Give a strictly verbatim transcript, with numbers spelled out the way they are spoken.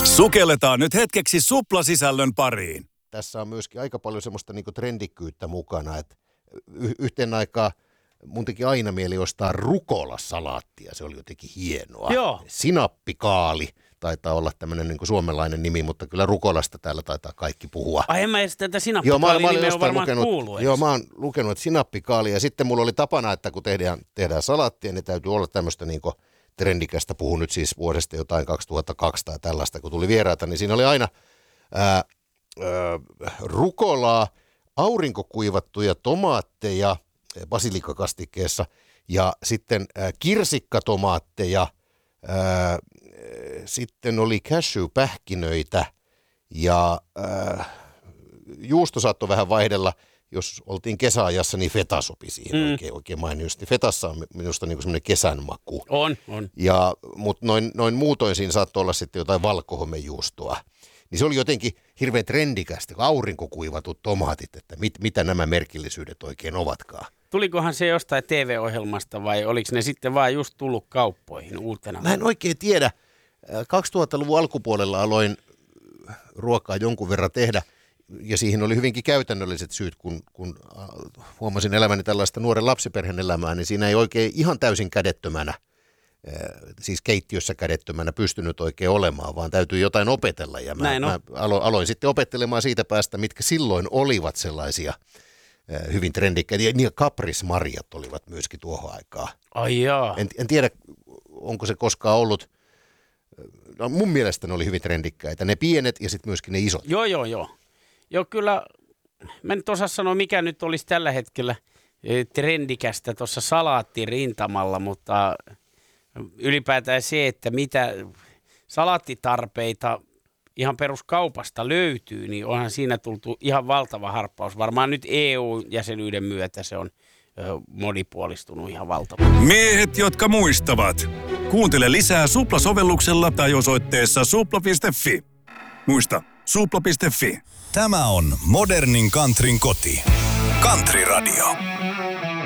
Sukelletaan nyt hetkeksi suplasisällön pariin. Tässä on myöskin aika paljon semmoista niinku trendikkyyttä mukana, että y- yhteen aikaan mun teki aina mieli ostaa rukolasalaattia, se oli jotenkin hienoa. Joo. Sinappikaali taitaa olla tämmöinen niinku suomalainen nimi, mutta kyllä rukolasta täällä taitaa kaikki puhua. Ai en mä edes tätä Joo, mä, mä olin sinappikaali-nimeä jostain varmaan lukenut, kuullut. joo, mä oon lukenut, että sinappikaali, ja sitten mulla oli tapana, että kun tehdään, tehdään salaattia, niin täytyy olla tämmöistä niinku trendikästä, puhun nyt siis vuodesta jotain kaksituhattakaksi tai tällaista, kun tuli vieraita, niin siinä oli aina ää, ää, rukolaa, aurinkokuivattuja tomaatteja basilikakastikkeessa ja sitten ää, kirsikkatomaatteja, ää, sitten oli cashew-pähkinöitä ja ää, juusto saattoi vähän vaihdella. Jos oltiin kesäajassa, niin feta sopi siihen mm. oikein, oikein mainiosti. Fetassa on minusta niin semmoinen kesän maku. On, on. Ja, mutta noin, noin muutoin siinä saattoi olla sitten jotain valkohomejuustoa. Niin se oli jotenkin hirveän trendikästä, aurinkokuivatut tomaatit, että mit, mitä nämä merkillisyydet oikein ovatkaan. Tulikohan se jostain T V-ohjelmasta vai oliko ne sitten vaan just tullut kauppoihin uutena? Mä en oikein tiedä. kaksituhattaluvun alkupuolella aloin ruokaa jonkun verran tehdä. Ja siihen oli hyvinkin käytännölliset syyt, kun, kun huomasin elämäni tällaista nuoren lapsiperheen elämää, niin siinä ei oikein ihan täysin kädettömänä, siis keittiössä kädettömänä pystynyt oikein olemaan, vaan täytyy jotain opetella. Ja mä, mä aloin, aloin sitten opettelemaan siitä päästä, mitkä silloin olivat sellaisia hyvin trendikkäitä. Ja kaprismarjat olivat myöskin tuohon aikaan. Ai jaa. En, en tiedä, onko se koskaan ollut, no mun mielestä ne oli hyvin trendikkäitä. Ne pienet ja sitten myöskin ne isot. Joo, joo, joo. Joo, kyllä, mä nyt osaa sanoa, mikä nyt olisi tällä hetkellä trendikästä tuossa salaattirintamalla, mutta ylipäätään se, että mitä salaattitarpeita ihan peruskaupasta löytyy, niin onhan siinä tultu ihan valtava harppaus. Varmaan nyt E U-jäsenyyden myötä se on monipuolistunut ihan valtavasti. Miehet, jotka muistavat. Kuuntele lisää Supla-sovelluksella tai osoitteessa supla piste fi. Muista, supla piste fi. Tämä on modernin countryn koti. Country Radio.